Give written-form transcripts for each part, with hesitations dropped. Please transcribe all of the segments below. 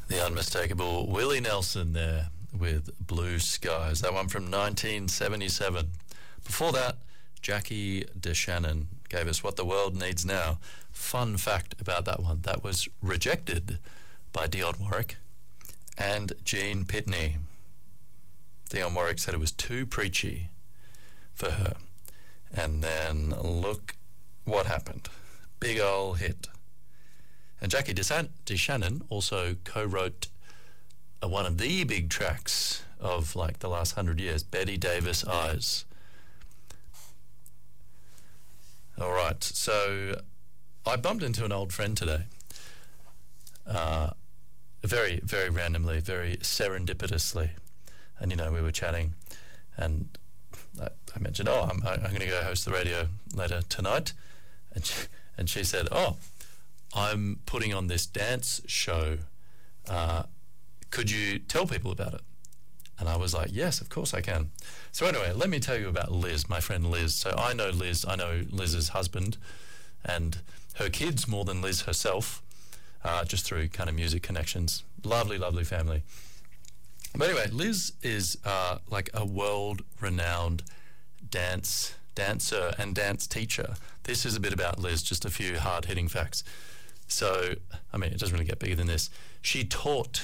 The unmistakable Willie Nelson there with Blue Skies. That one from 1977. Before that, Jackie DeShannon gave us What the World Needs Now. Fun fact about that one, that was rejected by Dionne Warwick and Gene Pitney. Dionne Warwick said it was too preachy for her. And then look what happened. Big ol' hit. And Jackie DeShannon also co-wrote one of the big tracks of like the last 100 years, Betty Davis Eyes. All right, so I bumped into an old friend today, very, very randomly, very serendipitously. And, you know, we were chatting and I mentioned, I'm going to go host the radio later tonight. And she said, I'm putting on this dance show. Could you tell people about it? And I was like, yes, of course I can. So anyway, let me tell you about Liz, my friend Liz. So I know Liz, I know Liz's husband and her kids more than Liz herself, just through kind of music connections. Lovely, lovely family. But anyway, Liz is like a world-renowned dancer and dance teacher. This is a bit about Liz, just a few hard-hitting facts. So, I mean, it doesn't really get bigger than this. She taught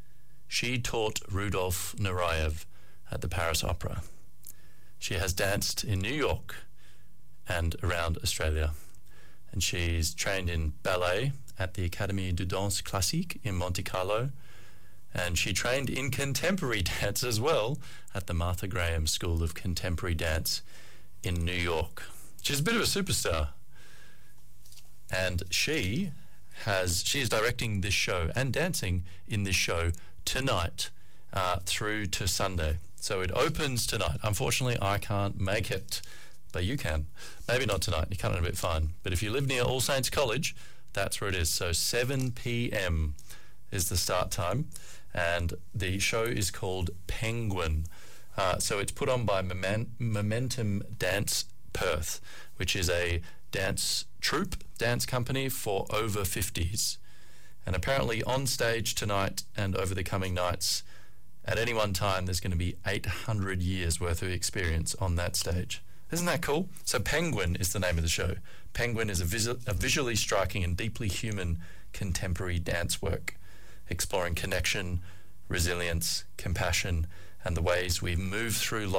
Rudolf Nureyev at the Paris Opera. She has danced in New York and around Australia. And she's trained in ballet at the Académie de Danse Classique in Monte Carlo. And she trained in contemporary dance as well at the Martha Graham School of Contemporary Dance in New York. She's a bit of a superstar. And she is directing this show and dancing in this show tonight through to Sunday. So it opens tonight. Unfortunately, I can't make it, but you can. Maybe not tonight. You can't, a bit fine. But if you live near All Saints College, that's where it is. So 7 p.m. is the start time. And the show is called Penguin. So it's put on by Momentum Dance Perth, which is a dance company for over 50s. And apparently on stage tonight and over the coming nights, at any one time, there's going to be 800 years worth of experience on that stage. Isn't that cool? So Penguin is the name of the show. Penguin is a visually striking and deeply human contemporary dance work, exploring connection, resilience, compassion, and the ways we move through life